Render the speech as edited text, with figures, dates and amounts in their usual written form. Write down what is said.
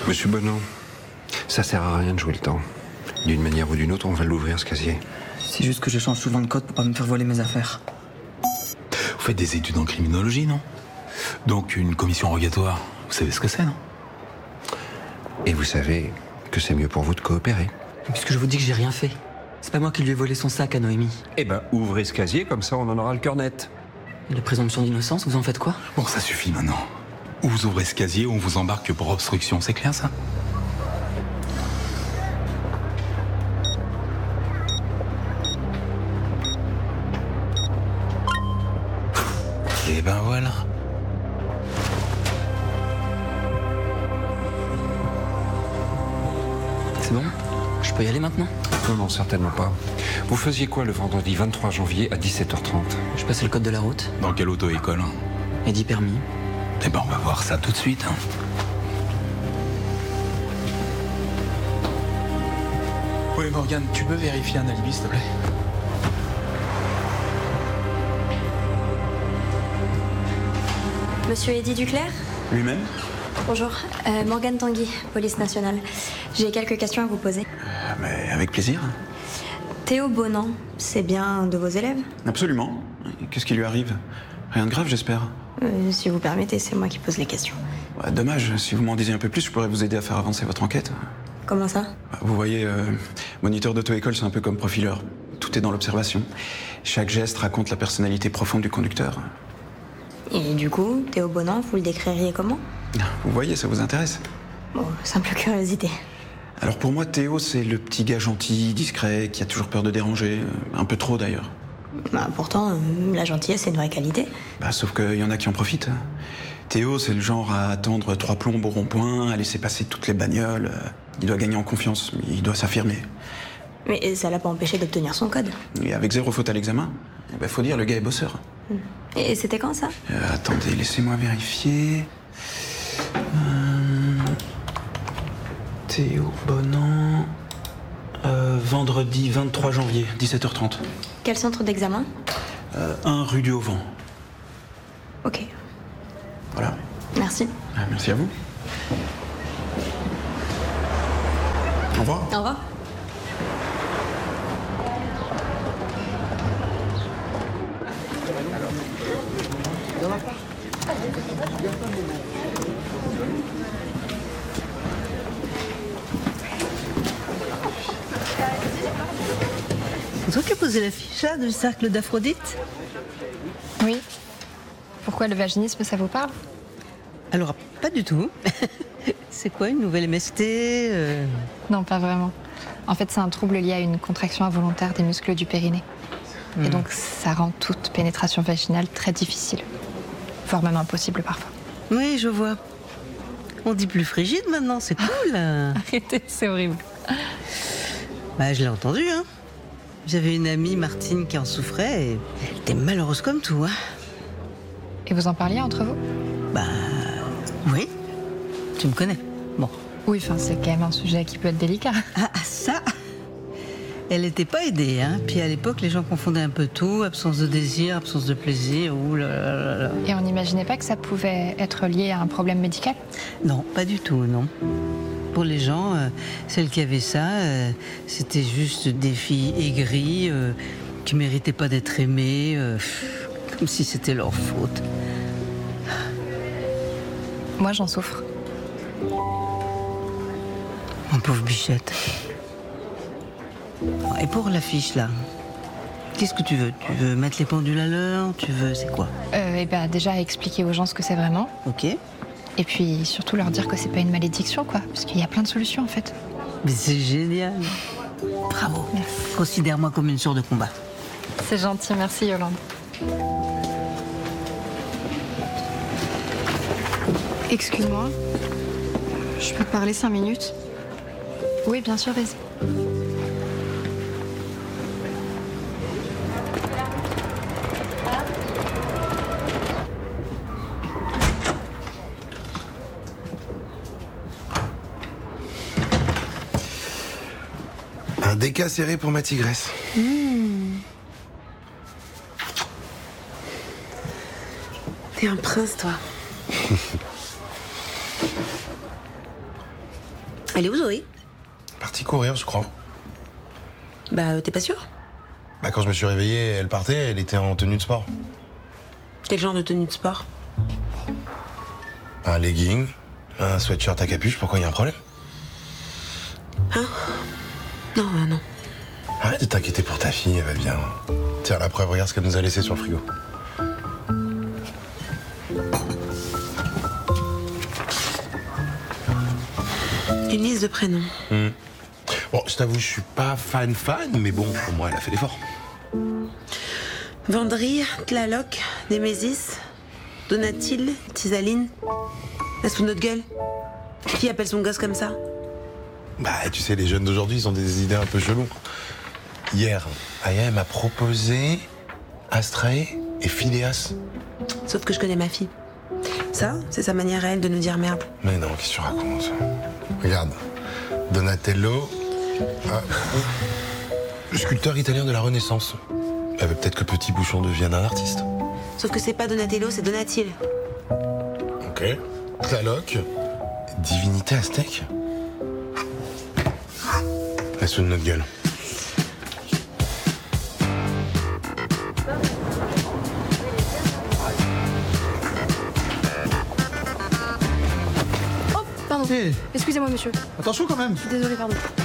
Monsieur Bonan, ça sert à rien de jouer le temps. D'une manière ou d'une autre, on va l'ouvrir, ce casier. C'est juste que je change souvent de code pour pas me faire voler mes affaires. Vous faites des études en criminologie, non? Donc une commission rogatoire, vous savez ce que c'est, non? Et vous savez que c'est mieux pour vous de coopérer. Puisque je vous dis que j'ai rien fait. C'est pas moi qui lui ai volé son sac à Noémie. Eh ben, ouvrez ce casier, comme ça on en aura le cœur net. Et la présomption d'innocence, vous en faites quoi? Bon, ça suffit maintenant. Ou vous ouvrez ce casier ou on vous embarque pour obstruction, c'est clair ça? Et ben voilà. C'est bon? Je peux y aller maintenant? Non, certainement pas. Vous faisiez quoi le vendredi 23 janvier à 17h30? Je passais le code de la route. Dans quelle auto-école? Et 10 permis. Eh ben on va voir ça tout de suite. Oui, Morgane, tu peux vérifier un alibi, s'il te plaît? Monsieur Eddy Duclerc? Lui-même? Bonjour, Morgane Tanguy, police nationale. J'ai quelques questions à vous poser. Mais avec plaisir. Théo Bonan, c'est bien un de vos élèves? Absolument. Qu'est-ce qui lui arrive? Rien de grave, j'espère. Si vous permettez, c'est moi qui pose les questions. Ouais, dommage, si vous m'en disiez un peu plus, je pourrais vous aider à faire avancer votre enquête. Comment ça? Vous voyez, moniteur d'auto-école, c'est un peu comme profileur. Tout est dans l'observation. Chaque geste raconte la personnalité profonde du conducteur. Et du coup, Théo Bonan, vous le décririez comment? Vous voyez, ça vous intéresse? Bon, simple curiosité. Alors pour moi, Théo, c'est le petit gars gentil, discret, qui a toujours peur de déranger. Un peu trop, d'ailleurs. Bah, pourtant, la gentillesse, c'est une vraie qualité. Bah, sauf qu'il y en a qui en profitent. Théo, c'est le genre à attendre 3 plombes au rond-point, à laisser passer toutes les bagnoles. Il doit gagner en confiance, il doit s'affirmer. Mais ça l'a pas empêché d'obtenir son code. Et avec 0 faute à l'examen, faut dire, le gars est bosseur. Et c'était quand, ça? Attendez, laissez-moi vérifier. Théo Bonan... vendredi 23 janvier, 17h30. Quel centre d'examen? 1 rue du Haut-Vent. Ok, Voilà. merci. Merci à vous. Au revoir. Au revoir. C'est toi qui as posé l'affiche là, du cercle d'Aphrodite? Oui. Pourquoi le vaginisme, ça vous parle? Alors, pas du tout. C'est quoi, une nouvelle MST Non, pas vraiment. En fait, c'est un trouble lié à une contraction involontaire des muscles du périnée. Et donc, ça rend toute pénétration vaginale très difficile. Voire même impossible parfois. Oui, je vois. On dit plus frigide maintenant, c'est cool. Arrêtez, c'est horrible. Bah, je l'ai entendu, hein. J'avais une amie, Martine, qui en souffrait et elle était malheureuse comme tout, hein. Et vous en parliez entre vous? Bah, oui. Tu me connais. Bon. Oui, enfin, c'est quand même un sujet qui peut être délicat. Ah, ça. Elle n'était pas aidée, hein. Puis à l'époque, les gens confondaient un peu tout, absence de désir, absence de plaisir, ouh là là là. Et on n'imaginait pas que ça pouvait être lié à un problème médical? Non, pas du tout, non. Pour les gens, celles qui avaient ça, c'était juste des filles aigries, qui méritaient pas d'être aimées, comme si c'était leur faute. Moi, j'en souffre. Mon pauvre bichette. Et pour l'affiche, là, qu'est-ce que tu veux? Tu veux mettre les pendules à l'heure? Tu veux... c'est quoi? Et ben, déjà, expliquer aux gens ce que c'est vraiment. Ok. Et puis, surtout leur dire que c'est pas une malédiction, quoi. Parce qu'il y a plein de solutions, en fait. Mais c'est génial. Bravo. Merci. Considère-moi comme une sœur de combat. C'est gentil, merci, Yolande. Excuse-moi, je peux te parler 5 minutes? Oui, bien sûr, vas-y. Un déca serré pour ma tigresse. T'es un prince, toi. Elle est où, Zoé? Partie courir, je crois. Bah, t'es pas sûr? Bah, quand je me suis réveillé, elle partait, elle était en tenue de sport. Quel genre de tenue de sport? Un legging, un sweatshirt à capuche, pourquoi il y a un problème? Hein? Non, non. Arrête de t'inquiéter pour ta fille, elle va bien. Tiens, la preuve, regarde ce qu'elle nous a laissé sur le frigo. Une liste de prénoms. Bon, je t'avoue, je suis pas fan, mais bon, au moins elle a fait l'effort. Vendry, Tlaloc, Némésis, Donatil, Tisaline. Elle se fout de notre gueule. Qui appelle son gosse comme ça? Bah, tu sais, les jeunes d'aujourd'hui, ils ont des idées un peu cheloues. Hier, Aya m'a proposé Astray et Phileas. Sauf que je connais ma fille. Ça, c'est sa manière à elle de nous dire merde. Mais non, qu'est-ce que tu racontes? Regarde, Donatello, sculpteur italien de la Renaissance. Elle veut peut-être que Petit Bouchon devienne un artiste. Sauf que c'est pas Donatello, c'est Donatil. Ok. Tlaloc, divinité aztèque. Elle se fout de notre gueule. Oh, pardon. Hey. Excusez-moi, monsieur. Attention quand même. Désolée, pardon.